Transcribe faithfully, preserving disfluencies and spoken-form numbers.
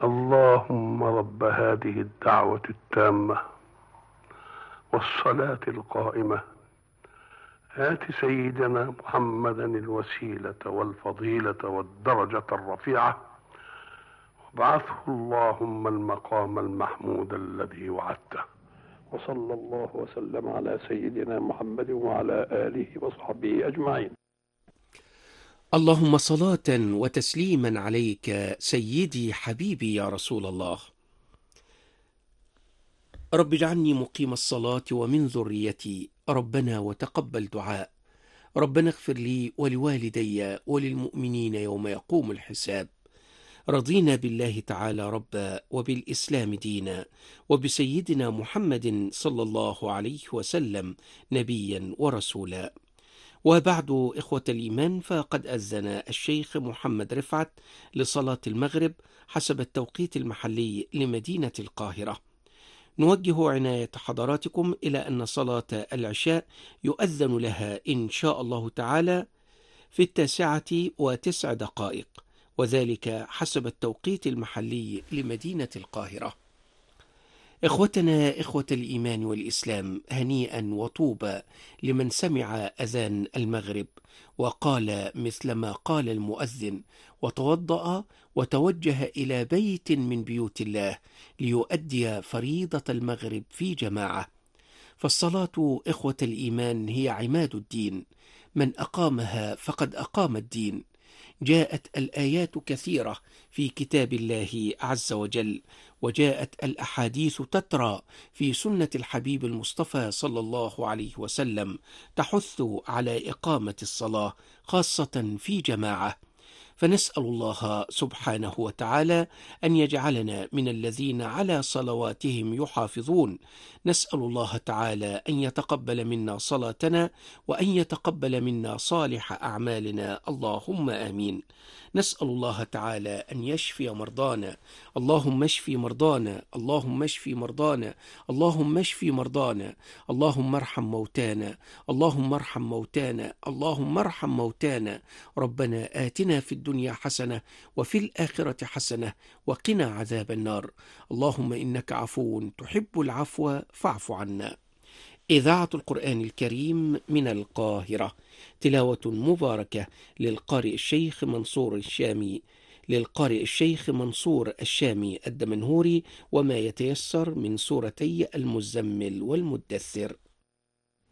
اللهم رب هذه الدعوة التامة والصلاة القائمة آت سيدنا محمدا الوسيلة والفضيلة والدرجة الرفيعة وابعثه اللهم المقام المحمود الذي وعدته. وصلى الله وسلم على سيدنا محمد وعلى آله وصحبه أجمعين. اللهم صلاة وتسليما عليك سيدي حبيبي يا رسول الله. رب اجعلني مقيم الصلاة ومن ذريتي، ربنا وتقبل دعاء. ربنا اغفر لي ولوالدي وللمؤمنين يوم يقوم الحساب. رضينا بالله تعالى ربا وبالإسلام دينا وبسيدنا محمد صلى الله عليه وسلم نبيا ورسولا. وبعد إخوة الإيمان، فقد أذن الشيخ محمد رفعت لصلاة المغرب حسب التوقيت المحلي لمدينة القاهرة. نوجه عناية حضراتكم إلى أن صلاة العشاء يؤذن لها إن شاء الله تعالى في التاسعة وتسع دقائق، وذلك حسب التوقيت المحلي لمدينة القاهرة. إخوتنا إخوة الإيمان والإسلام، هنيئا وطوبى لمن سمع أذان المغرب وقال مثل ما قال المؤذن، وتوضأ وتوجه إلى بيت من بيوت الله ليؤدي فريضة المغرب في جماعة. فالصلاة إخوة الإيمان هي عماد الدين، من أقامها فقد أقام الدين. جاءت الآيات كثيرة في كتاب الله عز وجل، وجاءت الأحاديث تترى في سنة الحبيب المصطفى صلى الله عليه وسلم تحث على إقامة الصلاة خاصة في جماعة. فنسأل الله سبحانه وتعالى أن يجعلنا من الذين على صلواتهم يحافظون. نسأل الله تعالى أن يتقبل منا صلاتنا وأن يتقبل منا صالح أعمالنا، اللهم آمين. نسأل الله تعالى أن يشفي مرضانا، اللهم اشفي مرضانا، اللهم اشفي مرضانا، اللهم اشفي مرضانا، اللهم ارحم موتانا، اللهم ارحم موتانا، اللهم ارحم موتانا. ربنا آتنا في الدنيا حسنة وفي الآخرة حسنة وقنا عذاب النار. اللهم إنك عفو تحب العفو فاعف عنا. إذاعة القرآن الكريم من القاهرة، تلاوة مباركة للقارئ الشيخ منصور الشامي للقارئ الشيخ منصور الشامي الدمنهوري، وما يتيسر من سورتي المزمل والمدثر.